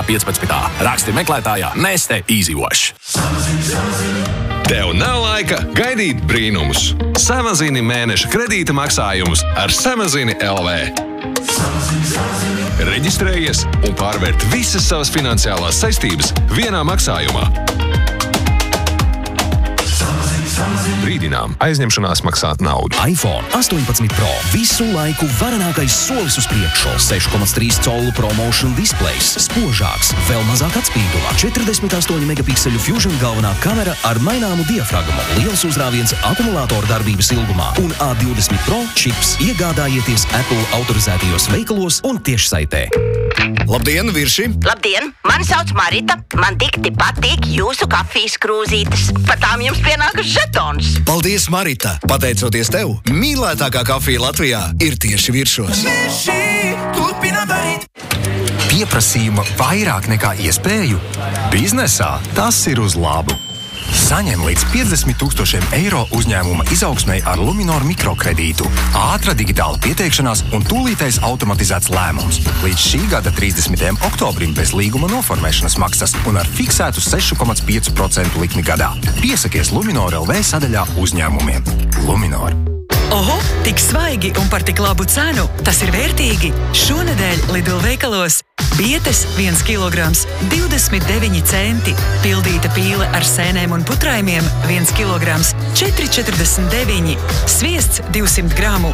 15. Raksti meklētājā Neste Easy Wash. Tev nav laika gaidīt brīnumus. Samazini mēneša kredīta maksājumus ar Samazini LV. Reģistrējies un pārvērt visas savas finansiālās saistības vienā maksājumā. Brīdinām, aizņemšanās maksāt naudu. iPhone 18 Pro visu laiku varenākais solis uz priekšu. 6,3 colu ProMotion displejs, spožāks, vēl mazāk atspīduma, 48 megapikseļu Fusion galvenā kamera ar maināmu diafragmu, liels uzrāviens akumulātoru darbības ilgumā un A20 Pro čips iegādājieties Apple autorizētajos veikalos un tiešsaitē. Labdien, virši! Labdien! Mani sauc Marita. Man tikti patīk jūsu kafijas krūzītes. Par tām jums pienākas žetons. Paldies, Marita! Pateicoties tev, mīlētākā kafija Latvijā ir tieši viršos. Turpina darīt! Pieprasījuma vairāk nekā iespēju? Biznesā tas ir uz labu. Saņem līdz 50 000 eiro uzņēmuma izaugsmei ar Luminor mikrokredītu. Ātra digitāla pieteikšanās un tūlītais automatizēts lēmums. Līdz šī gada 30. oktobrim bez līguma noformēšanas maksas un ar fiksētu 6,5% likmi gadā. Piesakies Luminor LV sadaļā uzņēmumiem. Luminor. Oho, tik svaigi un par tik labu cenu. Tas ir vērtīgi. Šonedēļ Lidl veikalos bietes 1 kilograms 29 centi. Pildīta pīle ar sēnēm un putrājumiem 1 kilograms 4,49. Sviests 200 gramu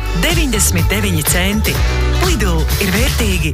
99 centi. Lidl ir vērtīgi.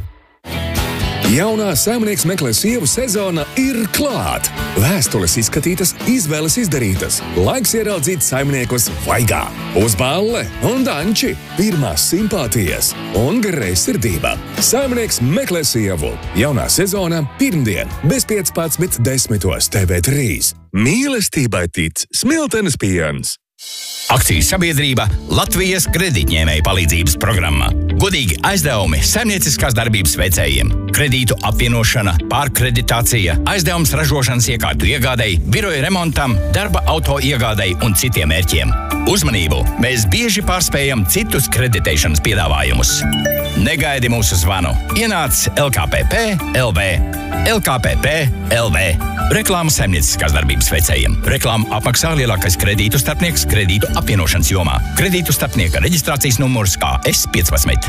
Jaunā Saimnieks meklē sievu sezona ir klāt. Vēstules izskatītas, izvēles izdarītas. Laiks ieraudzīt saimniekus vaigā. Uz balle un danči, pirmās simpātijas un greizsirdība. Saimnieks meklē sievu. Jaunā sezona pirmdien, bez 15.10. TV3. Mīlestībai tic Smiltenes piens. Akcijas sabiedrība Latvijas kredītņēmēju palīdzības programma. Godīgi aizdevumi saimnieciskās darbības veicējiem. Kredītu apvienošana, pārkreditācija, aizdevums ražošanas iekārtu iegādei, biroja remontam, darba auto iegādei un citiem mērķiem. Uzmanību! Mēs bieži pārspējam citus kreditēšanas piedāvājumus. Negaidi mūsu zvanu. Ienāc LKPP LV. LKPP LV. Reklāma saimnieciskās darbības veicējiem. Reklāmu apmaksā lielākais kredītu starpnieks kredītu apvienošanas jomā. Kredītu starpnieka reģistrācijas numurs KS15.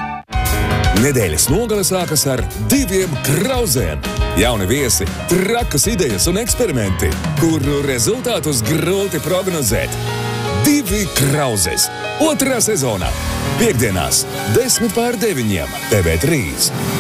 Nedēļas nogale sākas ar 2 grauzēm. Jauni viesi, trakas idejas un eksperimenti, kuru rezultātus grūti prognozēt. 2 grauzes. 2. sezonā. Piektdienās 8:50 TV3.